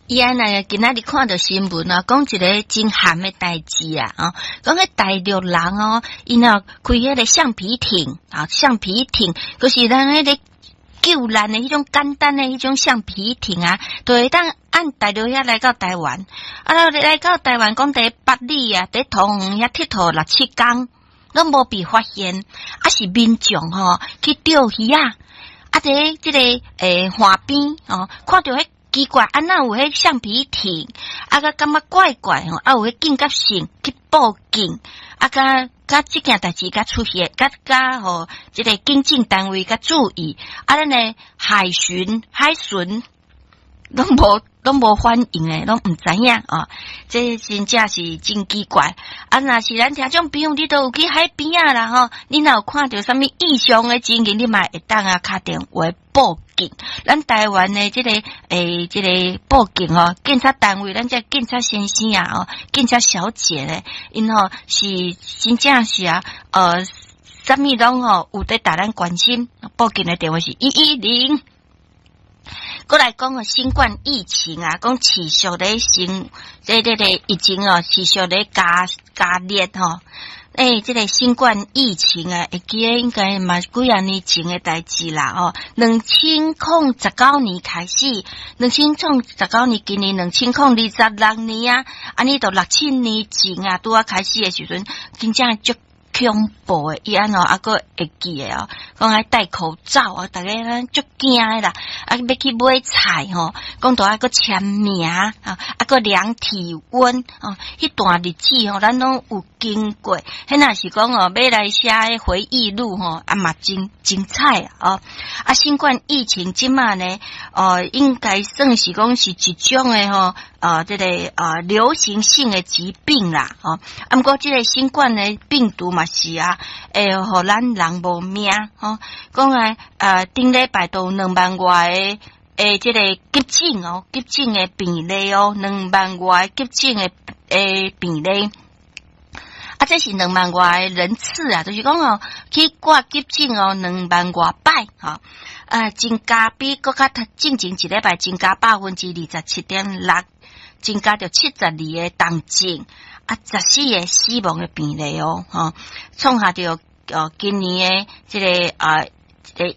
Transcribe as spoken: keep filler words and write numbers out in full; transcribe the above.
伊安那今仔日看到新闻啊，讲一个真罕的代志啊，哦，讲迄大陆人哦，因若开迄个橡皮艇啊，橡皮艇，就是咱迄个救难的迄种简单的迄种橡皮艇啊，就会当按大陆遐来到台湾，啊，来到台湾讲伫八里啊，伫桃园遐佚佗六七工，拢无被发现，啊是民众吼去钓鱼啊，啊伫即个诶河边哦，看到迄奇怪，安那有迄橡皮艇，啊个感觉怪怪吼，啊有迄紧急性去报警，啊个甲即件代志甲出现，甲甲吼即个警政单位甲注意，啊咱诶海巡海巡拢无拢无反应诶，拢毋知影哦，这真正是真奇怪。啊，若是咱听种朋友，你都有去海边啊啦吼，你若有看到啥物异常诶情形，你嘛会当啊打电话报警。咱台湾诶即、这个诶即、这个报警哦，警察单位，咱这警察先生啊，哦，警察小姐咧，因吼是真正是啊，呃，啥物拢吼有在打咱关心，报警诶电话是一一零。过来讲个新冠疫情啊，讲持续咧新，这这个疫情哦，持续咧加加烈吼。诶、欸，这个新冠疫情啊，会记得应该嘛几啊年前的代志啦哦。两千零十九年开始，两千零十九年今年两千零二十六年啊，安尼都六七年前啊，拄啊开始的时阵，真正足恐怖诶，伊安怎啊个会记诶哦，讲爱戴口罩啊，逐个咱足惊诶啦，啊要去买菜吼，讲都爱个签名啊，啊个量体温啊，迄段日子吼，咱拢有经过，迄若是讲哦，要来写诶回忆录吼，啊嘛真精彩啊，哦，啊新冠疫情即马呢，呃应该算是讲是一种诶吼。呃，这个呃流行性的疾病啦，哦，啊，不过这个新冠的病毒嘛是啊，诶，互咱人无命，哦，讲来呃，顶礼拜都有两万外的诶，这个急诊哦，急诊的病例哦，两万外急诊的诶病例。啊，这是两万外人次啊，就是讲哦，去挂急诊哦，两万外摆哈，呃，增加比搁较进前一礼拜增加百分之二十七点六，增加到七十二个重症，啊，十四个死亡的病例哦，哈，创下到呃今年的这个啊。这个